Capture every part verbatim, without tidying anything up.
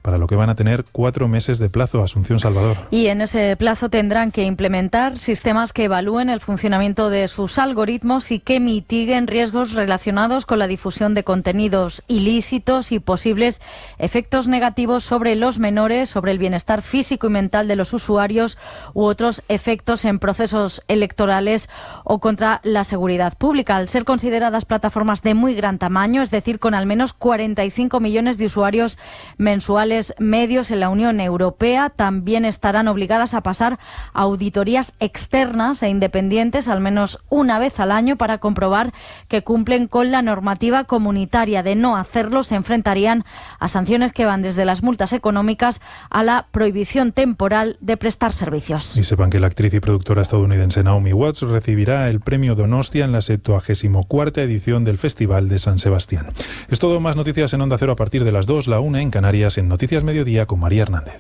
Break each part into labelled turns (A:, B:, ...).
A: para lo que van a tener cuatro meses de plazo. Asunción Salvador.
B: Y en ese plazo tendrán que implementar sistemas que evalúen el funcionamiento de sus algoritmos y que mitiguen riesgos relacionados con la difusión de contenidos ilícitos y posibles efectos negativos sobre los menores, sobre el bienestar físico y mental de los usuarios u otros efectos en procesos electorales o contra la seguridad pública. Al ser consideradas plataformas de muy gran tamaño, es decir, con al menos cuarenta y cinco millones de usuarios mensuales medios en la Unión Europea, también estarán obligadas a pasar a auditorías externas e independientes al menos una vez al año para comprobar que cumplen con la normativa comunitaria. De no hacerlo, se enfrentarían a sanciones que van desde las multas económicas a la prohibición temporal de prestar servicios.
A: Y sepan que la actriz y productora estadounidense Naomi Watts recibirá el premio Donostia en la septuagésima cuarta edición del Festival de San Sebastián. Es todo. Más noticias en Onda Cero a partir de las dos, la una en Canarias, en Noticias Mediodía con María Hernández.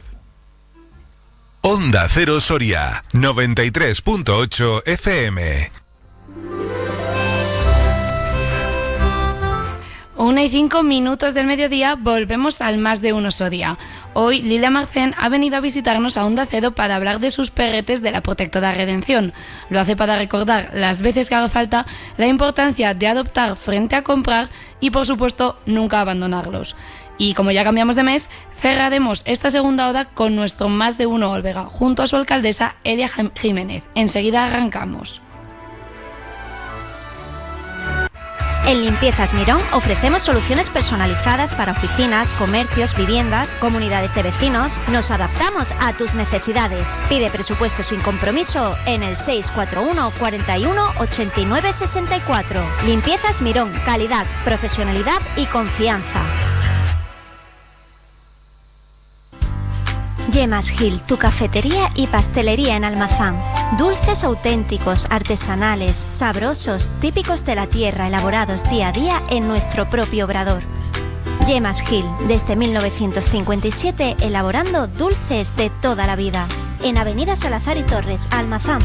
C: Onda Cero Soria, noventa y tres punto ocho F M.
D: Una y cinco minutos del mediodía, volvemos al Más de Uno Soria. Hoy Lidia Marcén ha venido a visitarnos a Onda Cero para hablar de sus perretes de la Protectora Redención. Lo hace para recordar las veces que haga falta la importancia de adoptar frente a comprar y, por supuesto, nunca abandonarlos. Y como ya cambiamos de mes, cerraremos esta segunda hora con nuestro Más de Uno Olvega, junto a su alcaldesa Elia Jiménez. Enseguida arrancamos.
E: En Limpiezas Mirón ofrecemos soluciones personalizadas para oficinas, comercios, viviendas, comunidades de vecinos. Nos adaptamos a tus necesidades. Pide presupuesto sin compromiso en el seis cuatro uno, cuarenta y uno, ochenta y nueve, sesenta y cuatro. Limpiezas Mirón, calidad, profesionalidad y confianza. Yemas Gil, tu cafetería y pastelería en Almazán. Dulces auténticos, artesanales, sabrosos, típicos de la tierra, elaborados día a día en nuestro propio obrador. Yemas Gil, desde mil novecientos cincuenta y siete, elaborando dulces de toda la vida. En Avenida Salazar y Torres, Almazán.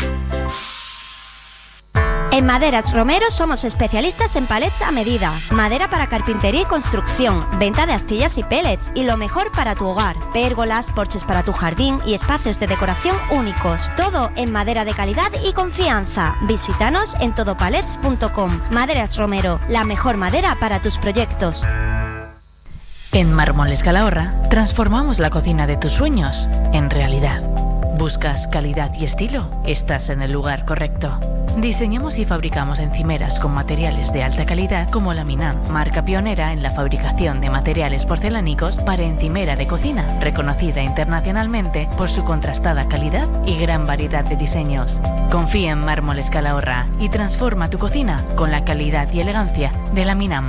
E: En Maderas Romero somos especialistas en palets a medida, madera para carpintería y construcción, venta de astillas y pellets y lo mejor para tu hogar, pérgolas, porches para tu jardín y espacios de decoración únicos. Todo en madera de calidad y confianza. Visítanos en todopalets punto com. Maderas Romero, la mejor madera para tus proyectos.
F: En Mármoles Calahorra transformamos la cocina de tus sueños en realidad. ¿Buscas calidad y estilo? Estás en el lugar correcto. Diseñamos y fabricamos encimeras con materiales de alta calidad como la Minam, marca pionera en la fabricación de materiales porcelánicos para encimera de cocina, reconocida internacionalmente por su contrastada calidad y gran variedad de diseños. Confía en Mármoles Calahorra y transforma tu cocina con la calidad y elegancia de la Minam.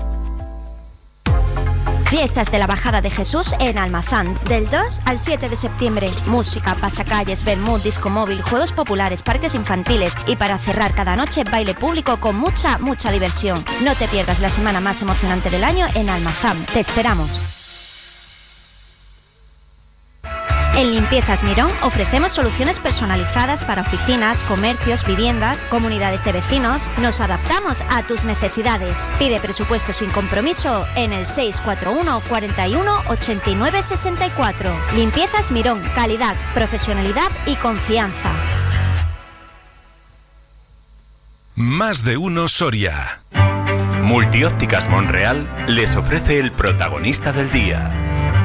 E: Fiestas de la Bajada de Jesús en Almazán, del dos al siete de septiembre. Música, pasacalles, vermut, disco móvil, juegos populares, parques infantiles y para cerrar cada noche baile público con mucha, mucha diversión. No te pierdas la semana más emocionante del año en Almazán. Te esperamos. En Limpiezas Mirón ofrecemos soluciones personalizadas para oficinas, comercios, viviendas, comunidades de vecinos. Nos adaptamos a tus necesidades. Pide presupuesto sin compromiso en el seis cuatro uno, cuarenta y uno, ochenta y nueve, sesenta y cuatro. Limpiezas Mirón, calidad, profesionalidad y confianza.
C: Más de Uno Soria.
G: Multiópticas Monreal les ofrece el protagonista del día.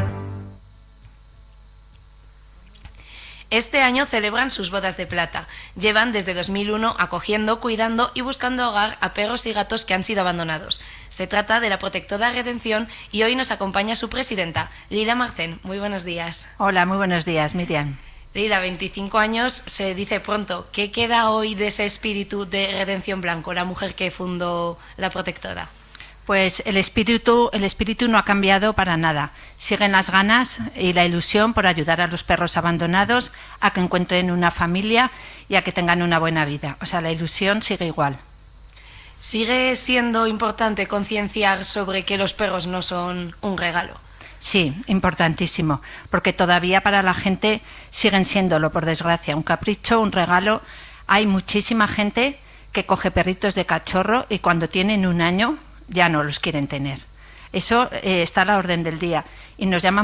D: Este año celebran sus bodas de plata. Llevan desde dos mil uno acogiendo, cuidando y buscando hogar a perros y gatos que han sido abandonados. Se trata de la Protectora Redención y hoy nos acompaña su presidenta, Lidia Marcén. Muy buenos días.
H: Hola, muy buenos días, Miriam.
D: Lidia, veinticinco años, se dice pronto. ¿Qué queda hoy de ese espíritu de Redención Blanco, la mujer que fundó la Protectora?
H: Pues el espíritu, el espíritu no ha cambiado para nada. Siguen las ganas y la ilusión por ayudar a los perros abandonados a que encuentren una familia y a que tengan una buena vida. O sea, la ilusión sigue igual.
D: ¿Sigue siendo importante concienciar sobre que los perros no son un regalo?
H: Sí, importantísimo, porque todavía para la gente siguen siéndolo, por desgracia, un capricho, un regalo. Hay muchísima gente que coge perritos de cachorro y cuando tienen un año ya no los quieren tener. Eso eh, está a la orden del día y nos llama